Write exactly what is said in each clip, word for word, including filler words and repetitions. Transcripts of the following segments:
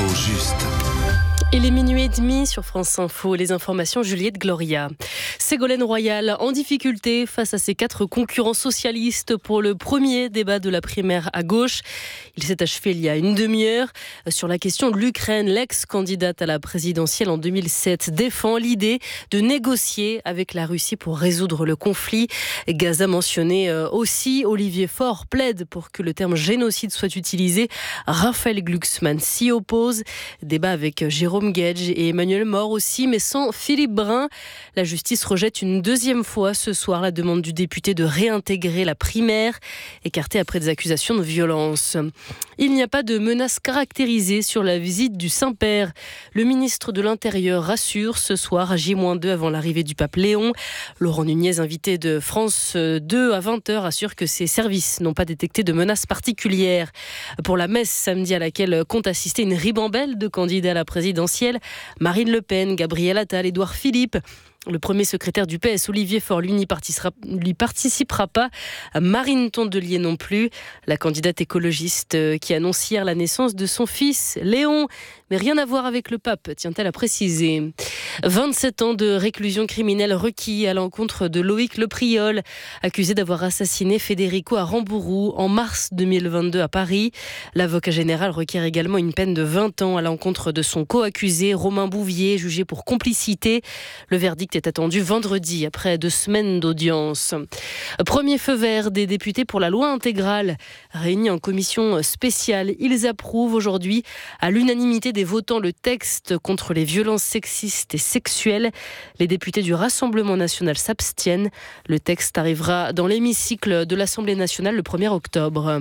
L'info juste. Il est minuit et demi sur France Info. Les informations, Juliette Gloria. Ségolène Royal en difficulté face à ses quatre concurrents socialistes pour le premier débat de la primaire à gauche. Il s'est achevé il y a une demi-heure. Sur la question de l'Ukraine, l'ex-candidate à la présidentielle en deux mille sept défend l'idée de négocier avec la Russie pour résoudre le conflit. Gaza mentionné aussi. Olivier Faure plaide pour que le terme génocide soit utilisé. Raphaël Glucksmann s'y oppose. Débat avec Jérôme Guedj et Emmanuel Mor aussi, mais sans Philippe Brun. La justice rejette une deuxième fois ce soir la demande du député de réintégrer la primaire, écartée après des accusations de violence. Il n'y a pas de menace caractérisée sur la visite du Saint-Père. Le ministre de l'Intérieur rassure ce soir à J moins deux avant l'arrivée du pape Léon. Laurent Nunez, invité de France deux à vingt heures, assure que ses services n'ont pas détecté de menace particulière. Pour la messe samedi à laquelle compte assister une ribambelle de candidats à la présidentielle, Marine Le Pen, Gabriel Attal, Édouard Philippe. Le premier secrétaire du P S, Olivier Faure, lui, n'y participera, lui participera pas. Marine Tondelier non plus. La candidate écologiste qui annonce hier la naissance de son fils, Léon. Mais rien à voir avec le pape, tient-elle à préciser. vingt-sept ans de réclusion criminelle requis à l'encontre de Loïc Lepriol, accusé d'avoir assassiné Federico à Rambourou en mars deux mille vingt-deux à Paris. L'avocat général requiert également une peine de vingt ans à l'encontre de son co-accusé, Romain Bouvier, jugé pour complicité. Le verdict est attendu vendredi, après deux semaines d'audience. Premier feu vert des députés pour la loi intégrale. Réunis en commission spéciale, ils approuvent aujourd'hui à l'unanimité des votants le texte contre les violences sexistes et sexuelles. Les députés du Rassemblement national s'abstiennent. Le texte arrivera dans l'hémicycle de l'Assemblée nationale le premier octobre.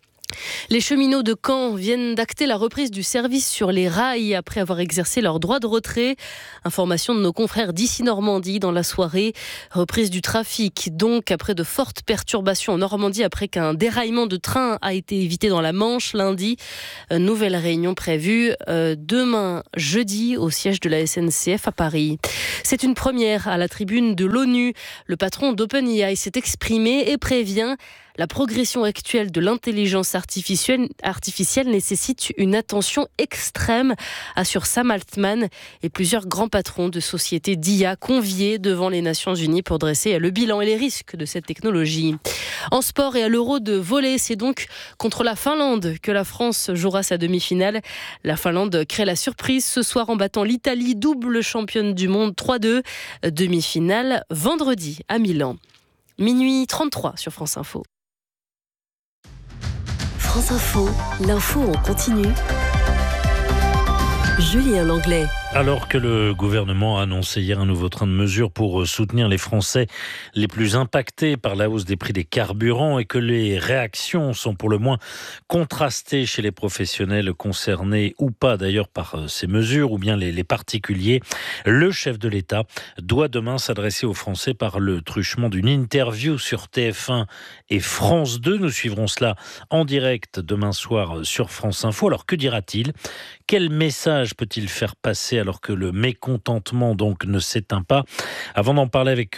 Les cheminots de Caen viennent d'acter la reprise du service sur les rails après avoir exercé leur droit de retrait. Information de nos confrères d'ici Normandie dans la soirée. Reprise du trafic, donc après de fortes perturbations en Normandie après qu'un déraillement de train a été évité dans la Manche lundi. Nouvelle réunion prévue euh, demain jeudi au siège de la S N C F à Paris. C'est une première à la tribune de l'ONU. Le patron d'OpenAI s'est exprimé et prévient: la progression actuelle de l'intelligence artificielle, artificielle nécessite une attention extrême, assure Sam Altman, et plusieurs grands patrons de sociétés d'I A conviés devant les Nations Unies pour dresser le bilan et les risques de cette technologie. En sport et à l'Euro de volley, c'est donc contre la Finlande que la France jouera sa demi-finale. La Finlande crée la surprise ce soir en battant l'Italie, double championne du monde trois deux. Demi-finale vendredi à Milan. Minuit trente-trois sur France Info. France Info, l'info en continu. Julien Langlais. Alors que le gouvernement a annoncé hier un nouveau train de mesures pour soutenir les Français les plus impactés par la hausse des prix des carburants et que les réactions sont pour le moins contrastées chez les professionnels concernés ou pas d'ailleurs par ces mesures ou bien les, les particuliers, le chef de l'État doit demain s'adresser aux Français par le truchement d'une interview sur T F un et France deux. Nous suivrons cela en direct demain soir sur France Info. Alors que dira-t-il ? Quel message peut-il faire passer alors que le mécontentement donc ne s'éteint pas? Avant d'en parler avec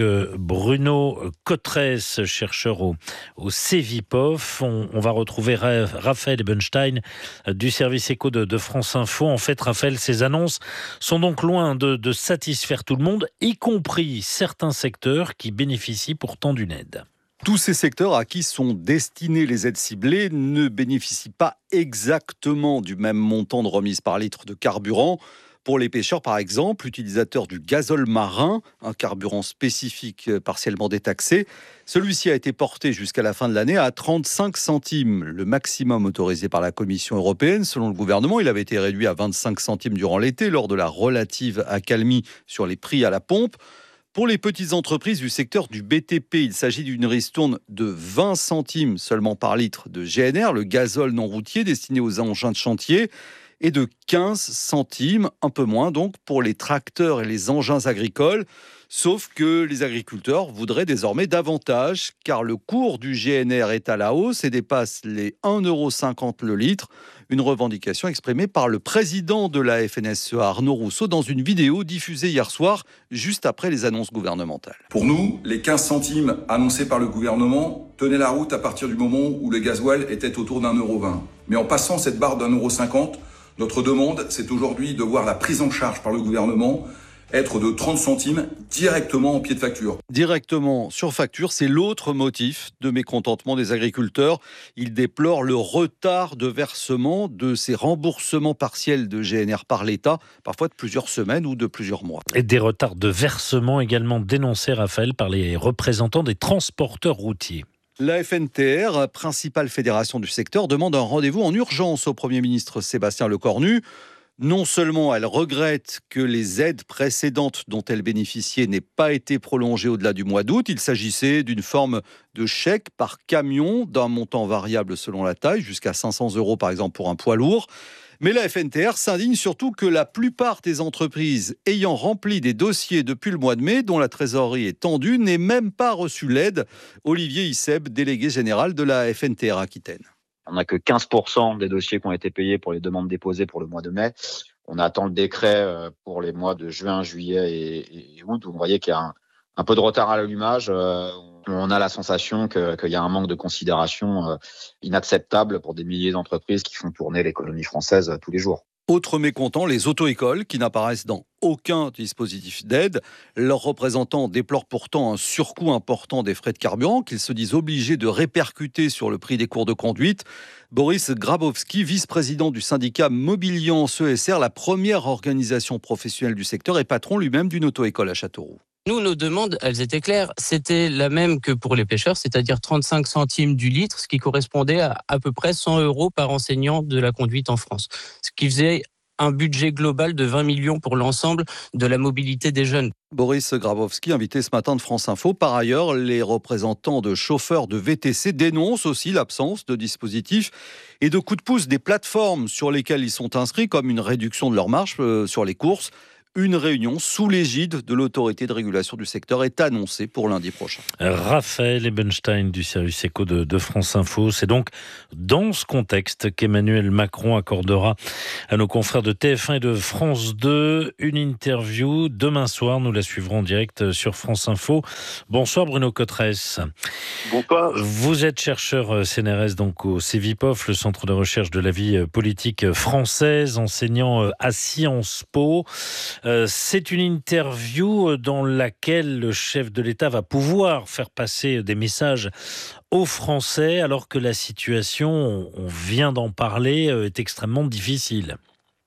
Bruno Cotresse, chercheur au, au Cevipof, on, on va retrouver Raphaël Ebenstein du service éco de, de France Info. En fait, Raphaël, ces annonces sont donc loin de, de satisfaire tout le monde, y compris certains secteurs qui bénéficient pourtant d'une aide. Tous ces secteurs à qui sont destinées les aides ciblées ne bénéficient pas exactement du même montant de remise par litre de carburant. Pour les pêcheurs, par exemple, utilisateurs du gazole marin, un carburant spécifique partiellement détaxé, celui-ci a été porté jusqu'à la fin de l'année à trente-cinq centimes, le maximum autorisé par la Commission européenne. Selon le gouvernement, il avait été réduit à vingt-cinq centimes durant l'été, lors de la relative accalmie sur les prix à la pompe. Pour les petites entreprises du secteur du B T P, il s'agit d'une ristourne de vingt centimes seulement par litre de G N R, le gazole non routier destiné aux engins de chantier, et de quinze centimes, un peu moins donc, pour les tracteurs et les engins agricoles. Sauf que les agriculteurs voudraient désormais davantage, car le cours du G N R est à la hausse et dépasse les un euro cinquante le litre. Une revendication exprimée par le président de la F N S E A, Arnaud Rousseau, dans une vidéo diffusée hier soir, juste après les annonces gouvernementales. Pour nous, les quinze centimes annoncés par le gouvernement tenaient la route à partir du moment où le gasoil était autour d'un euro vingt. Mais en passant cette barre d'un euro cinquante, Notre demande, c'est aujourd'hui de voir la prise en charge par le gouvernement être de trente centimes directement en pied de facture. Directement sur facture, c'est l'autre motif de mécontentement des agriculteurs. Ils déplorent le retard de versement de ces remboursements partiels de G N R par l'État, parfois de plusieurs semaines ou de plusieurs mois. Et des retards de versement également dénoncés, Raphaël, par les représentants des transporteurs routiers. La F N T R, principale fédération du secteur, demande un rendez-vous en urgence au Premier ministre Sébastien Lecornu. Non seulement elle regrette que les aides précédentes dont elle bénéficiait n'aient pas été prolongées au-delà du mois d'août. Il s'agissait d'une forme de chèque par camion d'un montant variable selon la taille, jusqu'à cinq cents euros par exemple pour un poids lourd. Mais la F N T R s'indigne surtout que la plupart des entreprises ayant rempli des dossiers depuis le mois de mai, dont la trésorerie est tendue, n'aient même pas reçu l'aide. Olivier Isseb, délégué général de la F N T R Aquitaine. On n'a que quinze pour cent des dossiers qui ont été payés pour les demandes déposées pour le mois de mai. On attend le décret pour les mois de juin, juillet et, et août. Vous voyez qu'il y a un, un peu de retard à l'allumage. On a la sensation que, qu'il y a un manque de considération inacceptable pour des milliers d'entreprises qui font tourner l'économie française tous les jours. Autre mécontent, les auto-écoles qui n'apparaissent dans aucun dispositif d'aide. Leurs représentants déplorent pourtant un surcoût important des frais de carburant qu'ils se disent obligés de répercuter sur le prix des cours de conduite. Boris Grabowski, vice-président du syndicat Mobiliance E S R, la première organisation professionnelle du secteur et patron lui-même d'une auto-école à Châteauroux. Nous, nos demandes, elles étaient claires. C'était la même que pour les pêcheurs, c'est-à-dire trente-cinq centimes du litre, ce qui correspondait à à peu près cent euros par enseignant de la conduite en France. Ce qui faisait un budget global de vingt millions pour l'ensemble de la mobilité des jeunes. Boris Grabowski, invité ce matin de France Info. Par ailleurs, les représentants de chauffeurs de V T C dénoncent aussi l'absence de dispositifs et de coups de pouce des plateformes sur lesquelles ils sont inscrits, comme une réduction de leur marge euh, sur les courses. Une réunion sous l'égide de l'autorité de régulation du secteur est annoncée pour lundi prochain. Raphaël Ebenstein du service éco de, de France Info. C'est donc dans ce contexte qu'Emmanuel Macron accordera à nos confrères de T F un et de France deux une interview. Demain soir, nous la suivrons en direct sur France Info. Bonsoir Bruno Cotresse. Bonsoir. Vous êtes chercheur C N R S donc au C V P O F, le Centre de recherche de la vie politique française, enseignant à Sciences Po. Euh, c'est une interview dans laquelle le chef de l'État va pouvoir faire passer des messages aux Français alors que la situation, on vient d'en parler, est extrêmement difficile.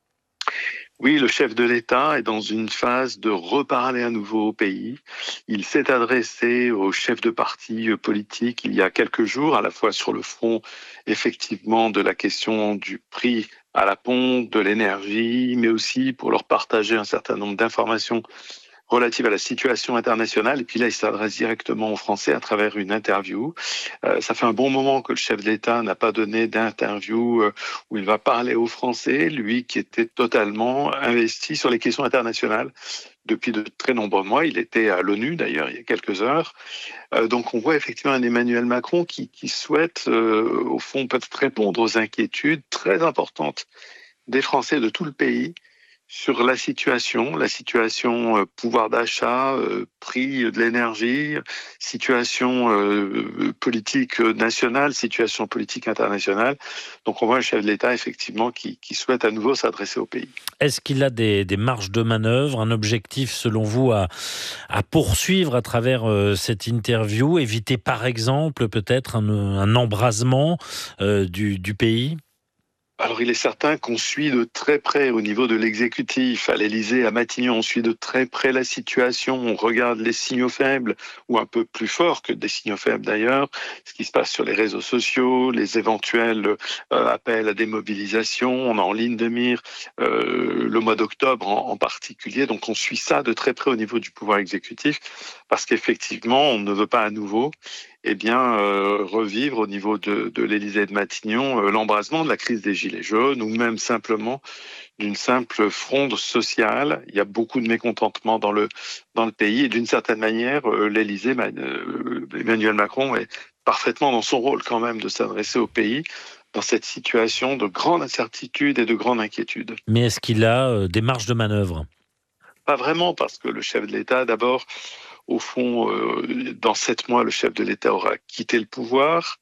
Oui, le chef de l'État est dans une phase de reparler à nouveau au pays. Il s'est adressé aux chefs de partis politiques il y a quelques jours, à la fois sur le front, effectivement, de la question du prix à la pompe, de l'énergie, mais aussi pour leur partager un certain nombre d'informations relatives à la situation internationale. Et puis là, il s'adresse directement aux Français à travers une interview. Euh, ça fait un bon moment que le chef de l'État n'a pas donné d'interview euh, où il va parler aux Français, lui qui était totalement investi sur les questions internationales. Depuis de très nombreux mois, il était à l'ONU d'ailleurs il y a quelques heures. Euh, donc on voit effectivement un Emmanuel Macron qui, qui souhaite euh, au fond peut-être répondre aux inquiétudes très importantes des Français de tout le pays sur la situation, la situation euh, pouvoir d'achat, euh, prix de l'énergie, situation euh, politique nationale, situation politique internationale. Donc on voit un chef de l'État effectivement qui, qui souhaite à nouveau s'adresser au pays. Est-ce qu'il a des, des marges de manœuvre, un objectif selon vous à, à poursuivre à travers euh, cette interview, éviter par exemple peut-être un, un embrasement euh, du, du pays ? Alors il est certain qu'on suit de très près au niveau de l'exécutif, à l'Élysée, à Matignon, on suit de très près la situation, on regarde les signaux faibles, ou un peu plus forts que des signaux faibles d'ailleurs, ce qui se passe sur les réseaux sociaux, les éventuels euh, appels à des mobilisations, on a en ligne de mire euh, le mois d'octobre en, en particulier, donc on suit ça de très près au niveau du pouvoir exécutif, parce qu'effectivement on ne veut pas à nouveau eh bien, euh, revivre au niveau de, de l'Élysée et de Matignon euh, l'embrasement de la crise des Gilets jaunes ou même simplement d'une simple fronde sociale. Il y a beaucoup de mécontentement dans le, dans le pays et d'une certaine manière, euh, l'Élysée, euh, Emmanuel Macron est parfaitement dans son rôle quand même de s'adresser au pays dans cette situation de grande incertitude et de grande inquiétude. Mais est-ce qu'il a euh, des marges de manœuvre ? Pas vraiment, parce que le chef de l'État, d'abord, au fond, euh, dans sept mois, le chef de l'État aura quitté le pouvoir.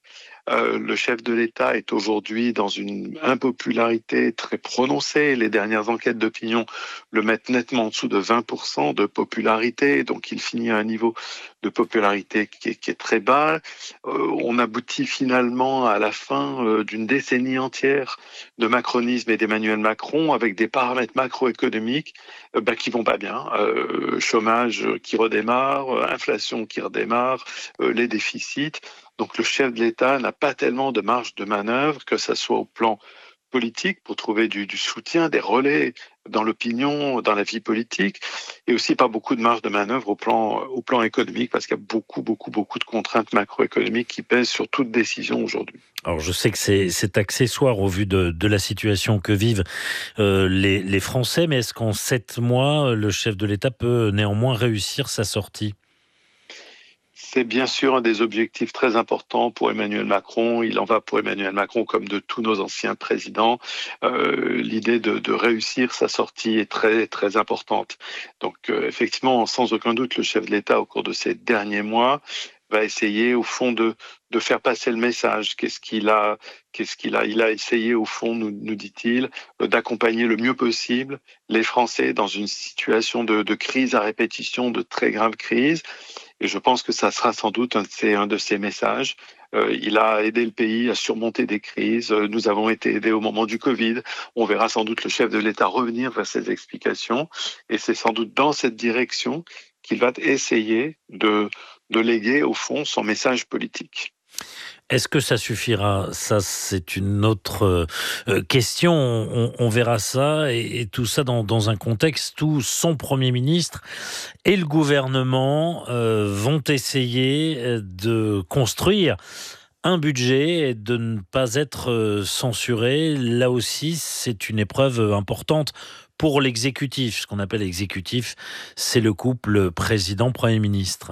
Euh, le chef de l'État est aujourd'hui dans une impopularité très prononcée. Les dernières enquêtes d'opinion le mettent nettement en dessous de vingt pour cent de popularité, donc il finit à un niveau de popularité qui est, qui est très bas. Euh, on aboutit finalement à la fin euh, d'une décennie entière de macronisme et d'Emmanuel Macron avec des paramètres macroéconomiques euh, bah, qui vont pas bien. Euh, chômage qui redémarre, euh, inflation qui redémarre, euh, les déficits. Donc le chef de l'État n'a pas tellement de marge de manœuvre, que ça soit au plan politique pour trouver du, du soutien, des relais dans l'opinion, dans la vie politique, et aussi pas beaucoup de marge de manœuvre au plan, au plan économique, parce qu'il y a beaucoup, beaucoup, beaucoup de contraintes macroéconomiques qui pèsent sur toute décision aujourd'hui. Alors je sais que c'est, c'est accessoire au vu de, de la situation que vivent euh, les, les Français, mais est-ce qu'en sept mois, le chef de l'État peut néanmoins réussir sa sortie ? C'est bien sûr un des objectifs très importants pour Emmanuel Macron. Il en va pour Emmanuel Macron comme de tous nos anciens présidents. Euh, l'idée de, de réussir sa sortie est très, très importante. Donc euh, effectivement, sans aucun doute, le chef de l'État, au cours de ces derniers mois, va essayer au fond de, de faire passer le message. Qu'est-ce qu'il a, qu'est-ce qu'il a, il a essayé au fond, nous, nous dit-il, d'accompagner le mieux possible les Français dans une situation de, de crise à répétition, de très grave crise. Et je pense que ça sera sans doute un de ces, un de ces messages. Euh, il a aidé le pays à surmonter des crises. Nous avons été aidés au moment du Covid. On verra sans doute le chef de l'État revenir vers ses explications. Et c'est sans doute dans cette direction qu'il va essayer de, de léguer, au fond, son message politique. Est-ce que ça suffira ? Ça, c'est une autre euh, question. On, on verra ça, et, et tout ça dans, dans un contexte où son Premier ministre et le gouvernement euh, vont essayer de construire un budget et de ne pas être censuré. Là aussi, c'est une épreuve importante pour l'exécutif. Ce qu'on appelle l'exécutif, c'est le couple président-Premier ministre.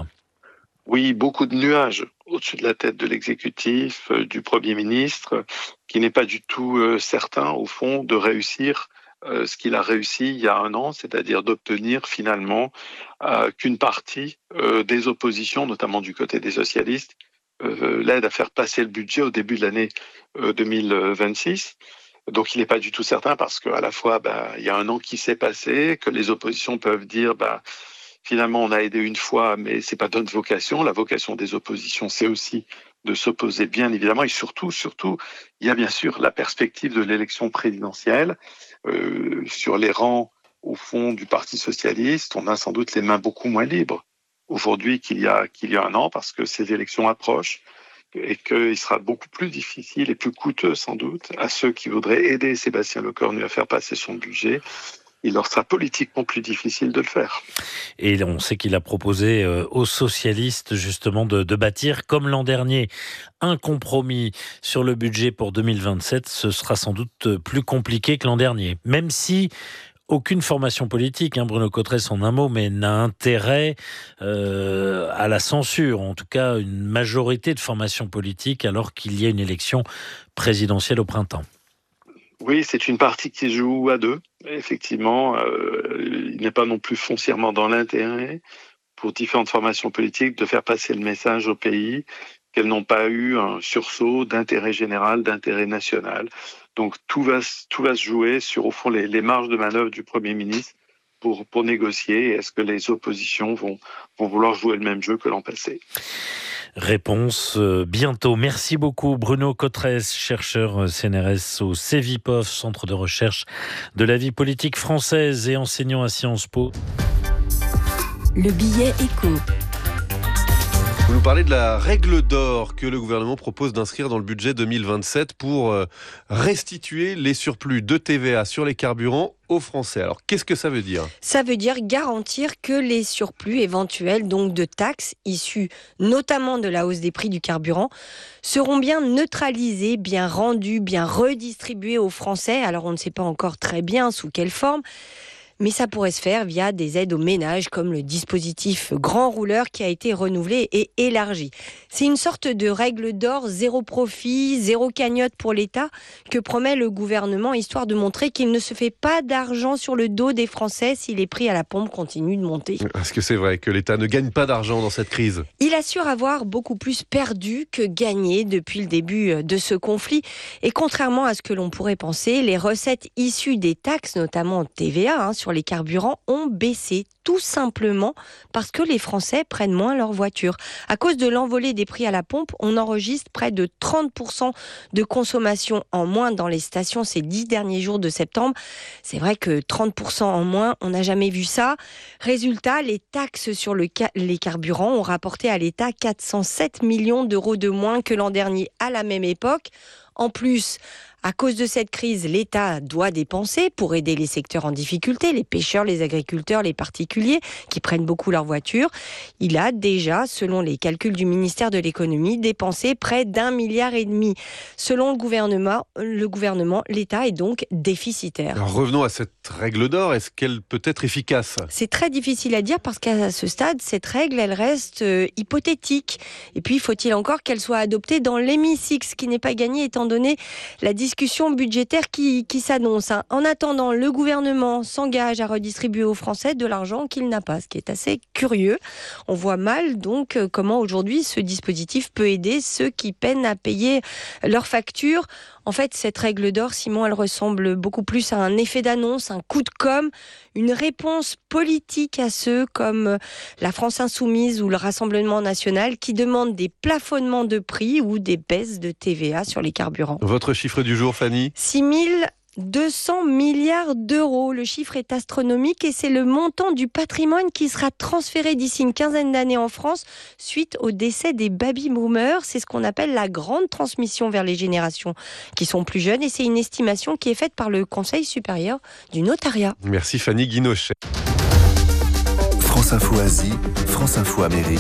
Oui, beaucoup de nuages au-dessus de la tête de l'exécutif, euh, du Premier ministre, qui n'est pas du tout euh, certain, au fond, de réussir euh, ce qu'il a réussi il y a un an, c'est-à-dire d'obtenir finalement euh, qu'une partie euh, des oppositions, notamment du côté des socialistes, euh, l'aide à faire passer le budget au début de l'année euh, deux mille vingt-six. Donc il n'est pas du tout certain parce qu'à la fois, bah, il y a un an qui s'est passé, que les oppositions peuvent dire... Bah, finalement, on a aidé une fois, mais c'est pas notre vocation. La vocation des oppositions, c'est aussi de s'opposer, bien évidemment. Et surtout, surtout, il y a bien sûr la perspective de l'élection présidentielle. Euh, sur les rangs, au fond, du Parti socialiste, on a sans doute les mains beaucoup moins libres aujourd'hui qu'il y a, qu'il y a un an, parce que ces élections approchent et qu'il sera beaucoup plus difficile et plus coûteux, sans doute, à ceux qui voudraient aider Sébastien Lecornu à faire passer son budget. Il leur sera politiquement plus difficile de le faire. Et on sait qu'il a proposé aux socialistes justement de, de bâtir, comme l'an dernier, un compromis sur le budget pour deux mille vingt-sept. Ce sera sans doute plus compliqué que l'an dernier. Même si aucune formation politique, hein, Bruno Cotresse en un mot, mais n'a intérêt euh, à la censure. En tout cas, une majorité de formations politiques alors qu'il y a une élection présidentielle au printemps. Oui, c'est une partie qui se joue à deux. Effectivement, euh, il n'est pas non plus foncièrement dans l'intérêt pour différentes formations politiques de faire passer le message au pays qu'elles n'ont pas eu un sursaut d'intérêt général, d'intérêt national. Donc tout va, tout va se jouer sur, au fond, les, les marges de manœuvre du Premier ministre pour, pour négocier. Est-ce que les oppositions vont, vont vouloir jouer le même jeu que l'an passé ? Réponse bientôt. Merci beaucoup Bruno Cotresse, chercheur C N R S au CEVIPOF, Centre de recherche de la vie politique française et enseignant à Sciences Po. Le billet écho. Vous nous parlez de la règle d'or que le gouvernement propose d'inscrire dans le budget deux mille vingt-sept pour restituer les surplus de T V A sur les carburants aux Français. Alors, qu'est-ce que ça veut dire ? Ça veut dire garantir que les surplus éventuels, donc de taxes issus notamment de la hausse des prix du carburant, seront bien neutralisés, bien rendus, bien redistribués aux Français. Alors, on ne sait pas encore très bien sous quelle forme. mais ça pourrait se faire via des aides aux ménages comme le dispositif Grand Rouleur qui a été renouvelé et élargi. C'est une sorte de règle d'or, zéro profit, zéro cagnotte pour l'État que promet le gouvernement, histoire de montrer qu'il ne se fait pas d'argent sur le dos des Français si les prix à la pompe continuent de monter. Est-ce que c'est vrai que l'État ne gagne pas d'argent dans cette crise ? Il assure avoir beaucoup plus perdu que gagné depuis le début de ce conflit. Et contrairement à ce que l'on pourrait penser, les recettes issues des taxes, notamment T V A, hein, sur les carburants, ont baissé. Tout simplement parce que les Français prennent moins leur voiture. À cause de l'envolée des prix à la pompe, on enregistre près de trente pour cent de consommation en moins dans les stations ces dix derniers jours de septembre. C'est vrai que trente pour cent en moins, on n'a jamais vu ça. Résultat, les taxes sur le ca- les carburants ont rapporté à l'État quatre cent sept millions d'euros de moins que l'an dernier à la même époque. En plus, à cause de cette crise, l'État doit dépenser pour aider les secteurs en difficulté, les pêcheurs, les agriculteurs, les particuliers qui prennent beaucoup leur voiture. Il a déjà, selon les calculs du ministère de l'économie, dépensé près d'un milliard et demi. Selon le gouvernement, le gouvernement, l'État est donc déficitaire. Alors revenons à cette règle d'or. Est-ce qu'elle peut être efficace ? C'est très difficile à dire parce qu'à ce stade, cette règle, elle reste euh, hypothétique. Et puis, faut-il encore qu'elle soit adoptée dans l'hémicycle, ce qui n'est pas gagné étant donné la discussion budgétaire qui, qui s'annonce. Hein. En attendant, le gouvernement s'engage à redistribuer aux Français de l'argent qu'il n'a pas, ce qui est assez curieux. On voit mal donc comment aujourd'hui ce dispositif peut aider ceux qui peinent à payer leurs factures. En fait, cette règle d'or, Simon, elle ressemble beaucoup plus à un effet d'annonce, un coup de com', une réponse politique à ceux comme la France Insoumise ou le Rassemblement National qui demandent des plafonnements de prix ou des baisses de T V A sur les carburants. Votre chiffre du jour, Fanny ? six mille deux cents milliards d'euros. Le chiffre est astronomique et c'est le montant du patrimoine qui sera transféré d'ici une quinzaine d'années en France suite au décès des baby-boomers. C'est ce qu'on appelle la grande transmission vers les générations qui sont plus jeunes et c'est une estimation qui est faite par le Conseil supérieur du notariat. Merci Fanny Guinochet. France Info Asie, France Info Amérique.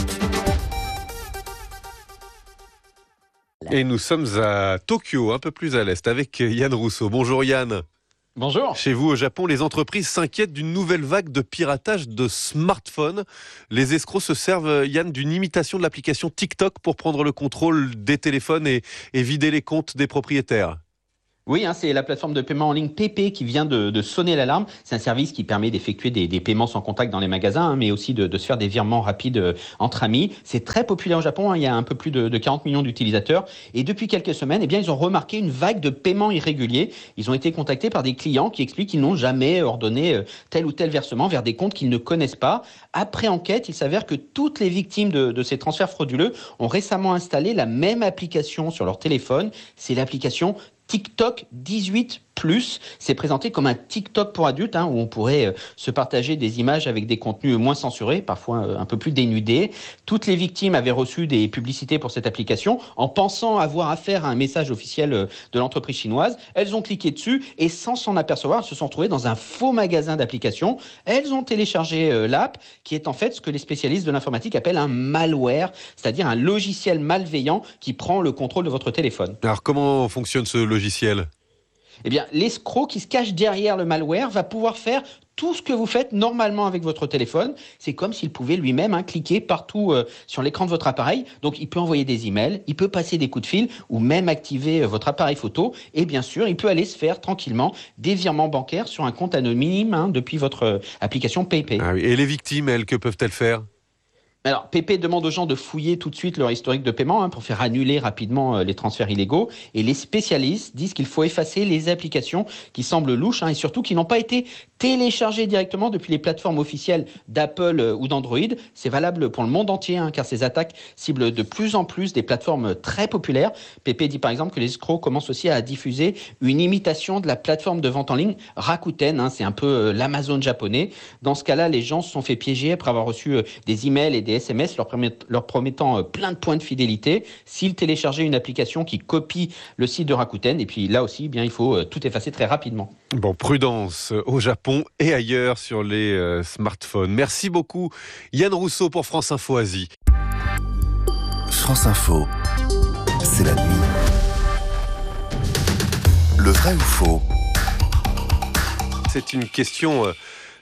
Et nous sommes à Tokyo, un peu plus à l'est, avec Yann Rousseau. Bonjour Yann. Bonjour. Chez vous au Japon, les entreprises s'inquiètent d'une nouvelle vague de piratage de smartphones. Les escrocs se servent, Yann, d'une imitation de l'application TikTok pour prendre le contrôle des téléphones et, et vider les comptes des propriétaires. Oui, hein, c'est la plateforme de paiement en ligne Paypay qui vient de, de sonner l'alarme. C'est un service qui permet d'effectuer des, des paiements sans contact dans les magasins, hein, mais aussi de, de se faire des virements rapides euh, entre amis. C'est très populaire au Japon, hein, il y a un peu plus de, de quarante millions d'utilisateurs. Et depuis quelques semaines, eh bien, ils ont remarqué une vague de paiements irréguliers. Ils ont été contactés par des clients qui expliquent qu'ils n'ont jamais ordonné euh, tel ou tel versement vers des comptes qu'ils ne connaissent pas. Après enquête, il s'avère que toutes les victimes de, de ces transferts frauduleux ont récemment installé la même application sur leur téléphone. C'est l'application TikTok dix-huit plus, c'est présenté comme un TikTok pour adultes, hein, où on pourrait euh, se partager des images avec des contenus moins censurés, parfois euh, un peu plus dénudés. Toutes les victimes avaient reçu des publicités pour cette application en pensant avoir affaire à un message officiel euh, de l'entreprise chinoise. Elles ont cliqué dessus et sans s'en apercevoir, elles se sont retrouvées dans un faux magasin d'applications. Elles ont téléchargé euh, l'app qui est en fait ce que les spécialistes de l'informatique appellent un malware, c'est-à-dire un logiciel malveillant qui prend le contrôle de votre téléphone. Alors comment fonctionne ce logiciel ? Eh bien, l'escroc qui se cache derrière le malware va pouvoir faire tout ce que vous faites normalement avec votre téléphone. C'est comme s'il pouvait lui-même hein, cliquer partout euh, sur l'écran de votre appareil. Donc, il peut envoyer des emails, il peut passer des coups de fil ou même activer euh, votre appareil photo. Et bien sûr, il peut aller se faire tranquillement des virements bancaires sur un compte anonyme hein, depuis votre euh, application Paypay. Ah oui. Et les victimes, elles, que peuvent-elles faire ? Alors, Paypay demande aux gens de fouiller tout de suite leur historique de paiement hein, pour faire annuler rapidement euh, les transferts illégaux. Et les spécialistes disent qu'il faut effacer les applications qui semblent louches hein, et surtout qui n'ont pas été téléchargées directement depuis les plateformes officielles d'Apple euh, ou d'Android. C'est valable pour le monde entier hein, car ces attaques ciblent de plus en plus des plateformes très populaires. Paypay dit par exemple que les escrocs commencent aussi à diffuser une imitation de la plateforme de vente en ligne Rakuten. Hein, c'est un peu euh, l'Amazon japonais. Dans ce cas-là, les gens se sont fait piéger après avoir reçu euh, des emails et des S M S leur, promet, leur promettant euh, plein de points de fidélité s'ils téléchargeaient une application qui copie le site de Rakuten. Et puis là aussi, eh bien, il faut euh, tout effacer très rapidement. Bon, prudence au Japon et ailleurs sur les euh, smartphones. Merci beaucoup Yann Rousseau pour France Info Asie. France Info, c'est la nuit. Le vrai ou faux ? C'est une question... Euh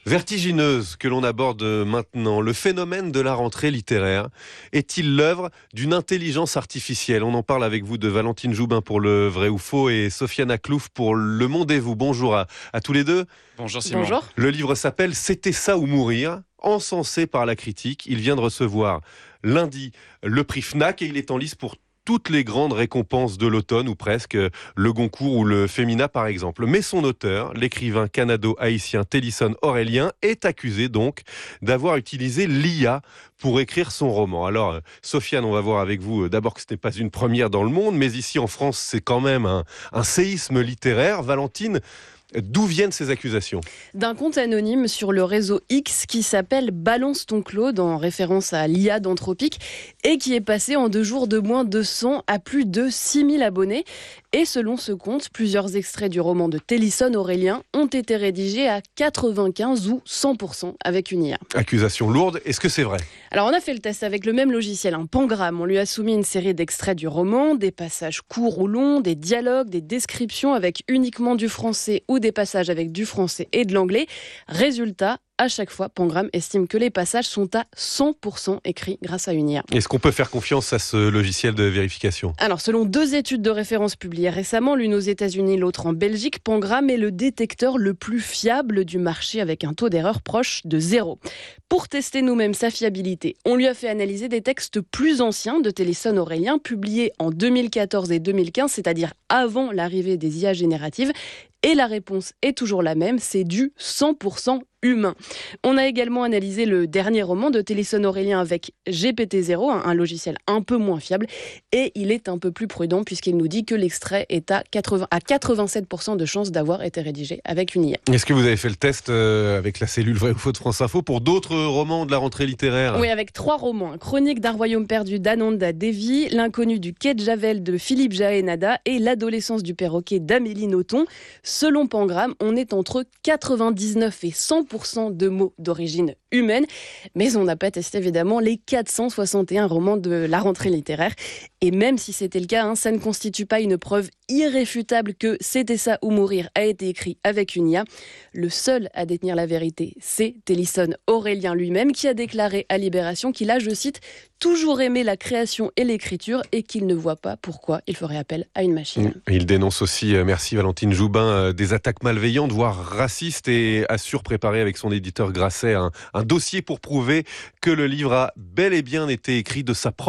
vertigineuse que l'on aborde maintenant. Le phénomène de la rentrée littéraire est-il l'œuvre d'une intelligence artificielle ? On en parle avec vous de Valentine Joubin pour Le Vrai ou Faux et Sofiane Aklouf pour Le Monde et vous. Bonjour à, à tous les deux. Bonjour Simon. Bonjour. Le livre s'appelle « C'était ça ou mourir ». Encensé par la critique, il vient de recevoir lundi le prix Fnac et il est en lice pour toutes les grandes récompenses de l'automne, ou presque, le Goncourt ou le Femina par exemple. Mais son auteur, l'écrivain canado-haïtien Télisson Aurélien, est accusé donc d'avoir utilisé l'I A pour écrire son roman. Alors, Sofiane, on va voir avec vous d'abord que ce n'est pas une première dans le monde, mais ici en France, c'est quand même un, un séisme littéraire. Valentine, d'où viennent ces accusations ? D'un compte anonyme sur le réseau X qui s'appelle Balance ton Claude, en référence à l'I A d'Anthropique, et qui est passé en deux jours de moins de cent à plus de six mille abonnés. Et selon ce compte, plusieurs extraits du roman de Télisson Aurélien ont été rédigés à quatre-vingt-quinze ou cent pour cent avec une I A. Accusation lourde, est-ce que c'est vrai ? Alors on a fait le test avec le même logiciel, un Pangram. On lui a soumis une série d'extraits du roman, des passages courts ou longs, des dialogues, des descriptions avec uniquement du français ou des passages avec du français et de l'anglais. Résultat, à chaque fois, Pangram estime que les passages sont à cent pour cent écrits grâce à une I A. Est-ce qu'on peut faire confiance à ce logiciel de vérification ? Alors, selon deux études de référence publiées récemment, l'une aux États-Unis, l'autre en Belgique, Pangram est le détecteur le plus fiable du marché avec un taux d'erreur proche de zéro. Pour tester nous-mêmes sa fiabilité, on lui a fait analyser des textes plus anciens de Télisson Aurélien, publiés en deux mille quatorze et deux mille quinze, c'est-à-dire avant l'arrivée des I A génératives. Et la réponse est toujours la même, c'est du cent pour cent humain. On a également analysé le dernier roman de Télisson Aurélien avec G P T zéro, un logiciel un peu moins fiable, et il est un peu plus prudent puisqu'il nous dit que l'extrait est à, quatre-vingts, à quatre-vingt-sept pour cent de chances d'avoir été rédigé avec une I A. Est-ce que vous avez fait le test euh, avec la cellule Vrai ou Faux de France Info pour d'autres romans de la rentrée littéraire ? Oui, avec trois romans. Chronique d'un royaume perdu d'Ananda Devi, L'inconnu du quai de Javel de Philippe Jaénada et L'adolescence du perroquet d'Amélie Nothomb. Selon Pangram, on est entre quatre-vingt-dix-neuf et cent pour cent de mots d'origine humaine, mais on n'a pas testé évidemment les quatre cent soixante et un romans de la rentrée littéraire. Et même si c'était le cas, hein, ça ne constitue pas une preuve irréfutable que C'était ça ou mourir a été écrit avec une I A. Le seul à détenir la vérité, c'est Télisson Aurélien lui-même, qui a déclaré à Libération qu'il a, je cite, toujours aimé la création et l'écriture et qu'il ne voit pas pourquoi il ferait appel à une machine. Il dénonce aussi, merci Valentine Joubin, des attaques malveillantes, voire racistes, et assure préparer avec son éditeur Grasset un, un dossier pour prouver que le livre a bel et bien été écrit de sa propre